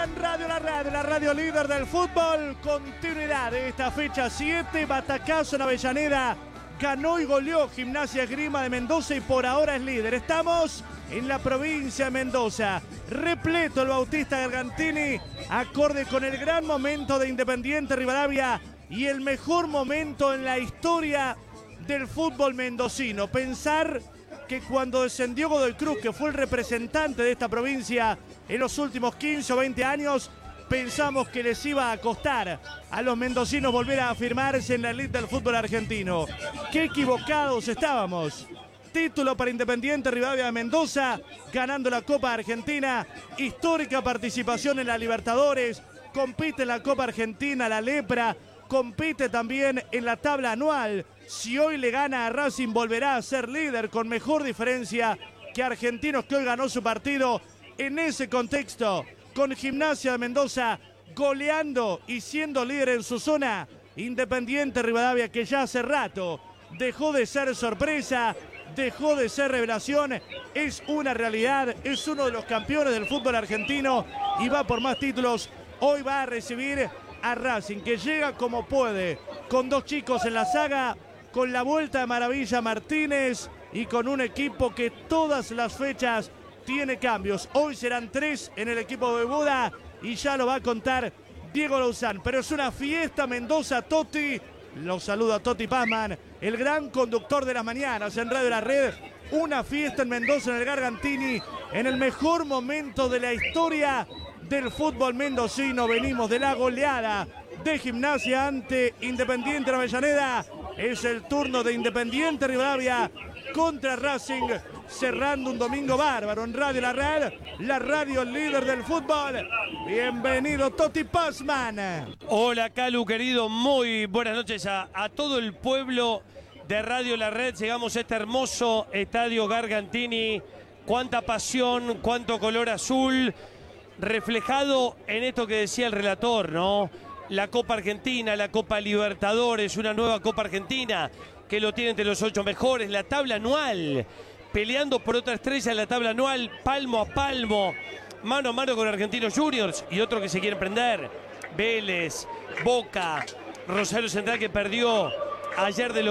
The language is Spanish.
en Radio la radio líder del fútbol. Continuidad de esta fecha 7, batacazo en Avellaneda. Ganó y goleó Gimnasia Esgrima de Mendoza y por ahora es líder. Estamos en la provincia de Mendoza. Repleto el Bautista Gargantini, acorde con el gran momento de Independiente Rivadavia y el mejor momento en la historia del fútbol mendocino. Pensar que cuando descendió Godoy Cruz, que fue el representante de esta provincia en los últimos 15 o 20 años, pensamos que les iba a costar a los mendocinos volver a afirmarse en la elite del fútbol argentino. ¡Qué equivocados estábamos! Título para Independiente Rivadavia de Mendoza, ganando la Copa Argentina, histórica participación en la Libertadores, compite en la Copa Argentina, la Lepra, compite también en la tabla anual. Si hoy le gana a Racing, volverá a ser líder con mejor diferencia que Argentinos, que hoy ganó su partido. En ese contexto, con Gimnasia de Mendoza goleando y siendo líder en su zona, Independiente Rivadavia, que ya hace rato dejó de ser sorpresa, dejó de ser revelación, es una realidad, es uno de los campeones del fútbol argentino y va por más títulos. Hoy va a recibir a Racing, que llega como puede, con dos chicos en la saga, con la vuelta de Maravilla Martínez y con un equipo que todas las fechas tiene cambios. Hoy serán 3 en el equipo de Buda y ya lo va a contar Diego Lozán. Pero es una fiesta Mendoza, Totti. Lo saluda Totti Pazman, el gran conductor de las mañanas en Radio La Red. Una fiesta en Mendoza, en el Gargantini, en el mejor momento de la historia del fútbol mendocino. Venimos de la goleada de Gimnasia ante Independiente Avellaneda. Es el turno de Independiente Rivadavia contra Racing, cerrando un domingo bárbaro en Radio La Red, la radio líder del fútbol. Bienvenido, Totti Pazman. Hola, Calu, querido, muy buenas noches a todo el pueblo de Radio La Red. Llegamos a este hermoso estadio Gargantini. Cuánta pasión, cuánto color azul, reflejado en esto que decía el relator, ¿no? La Copa Argentina, la Copa Libertadores, una nueva Copa Argentina que lo tiene entre los 8 mejores, la tabla anual, peleando por otra estrella en la tabla anual, palmo a palmo, mano a mano con Argentinos Juniors y otro que se quiere prender, Vélez, Boca, Rosario Central, que perdió ayer de